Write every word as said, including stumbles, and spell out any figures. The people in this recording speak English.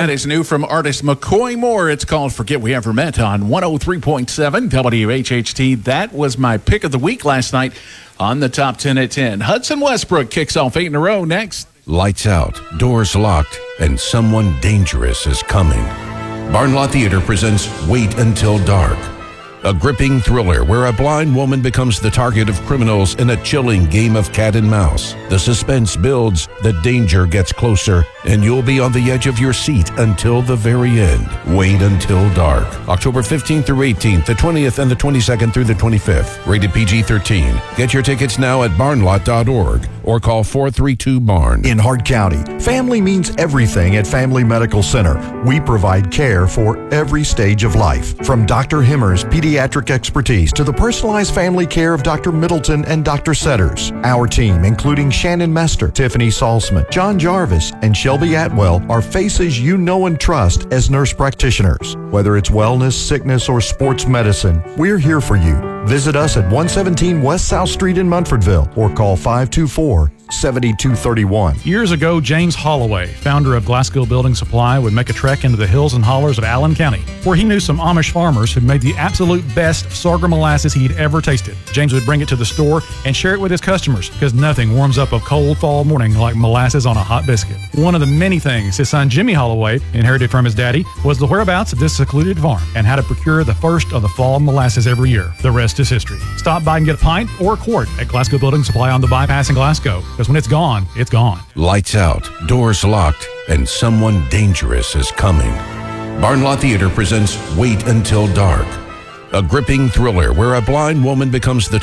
That is new from artist McCoy Moore. It's called Forget We Ever Met on one oh three point seven W H H T. That was my pick of the week last night on the Top ten at ten. Hudson Westbrook kicks off eight in a row next. Lights out, doors locked, and someone dangerous is coming. Barn Lot Theater presents Wait Until Dark, a gripping thriller where a blind woman becomes the target of criminals in a chilling game of cat and mouse. The suspense builds, the danger gets closer, and you'll be on the edge of your seat until the very end. Wait Until Dark, October fifteenth through eighteenth, the twentieth and the twenty-second through the twenty-fifth. Rated P G thirteen. Get your tickets now at barn lot dot org or call four three two barn. In Hart County, family means everything at Family Medical Center. We provide care for every stage of life, from Doctor Himmer's pediatric expertise to the personalized family care of Doctor Middleton and Doctor Setters. Our team, including Shannon Mester, Tiffany Salzman, John Jarvis, and Shelby Atwell, are faces you know and trust as nurse practitioners. Whether it's wellness, sickness, or sports medicine, we're here for you. Visit us at one seventeen West South Street in Munfordville or call five two four, seven two three one. Years ago, James Holloway, founder of Glasgow Building Supply, would make a trek into the hills and hollers of Allen County, where he knew some Amish farmers who made the absolute best sorghum molasses he'd ever tasted. James would bring it to the store and share it with his customers, because nothing warms up a cold fall morning like molasses on a hot biscuit. One of the many things his son Jimmy Holloway inherited from his daddy was the whereabouts of this secluded farm and how to procure the first of the fall molasses every year. The rest is history. Stop by and get a pint or a quart at Glasgow Building Supply on the bypass in Glasgow, because when it's gone, it's gone. Lights out, doors locked, and someone dangerous is coming. Barn Lot Theater presents Wait Until Dark, a gripping thriller where a blind woman becomes the